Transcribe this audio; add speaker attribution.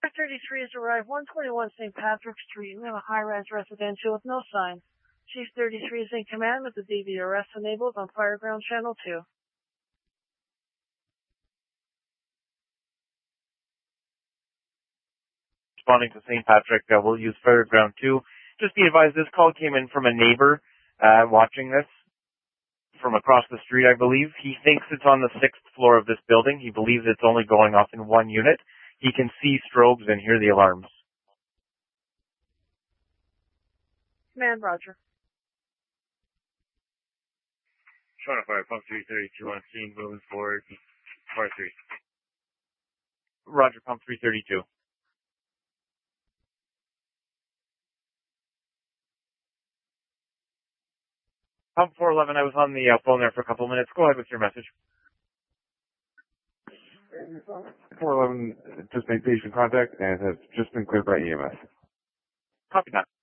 Speaker 1: 33 has arrived 121 St. Patrick Street. We have a high-rise residential with no sign. Chief 33 is in command with the DVRS enabled on Fireground Channel 2.
Speaker 2: Responding to St. Patrick, we'll use Fireground 2. Just be advised, this call came in from a neighbor watching this from across the street, I believe. He thinks it's on the 6th floor of this building. He believes it's only going off in one unit. He can see strobes and hear the alarms.
Speaker 1: Command, Roger.
Speaker 3: Trying to fire pump 332 on scene, moving forward. Fire 3.
Speaker 2: Roger, pump 332. Pump 411, I was on the phone there for a couple of minutes. Go ahead with your message.
Speaker 4: 411 just made patient contact and has just been cleared by EMS.
Speaker 2: Copy that.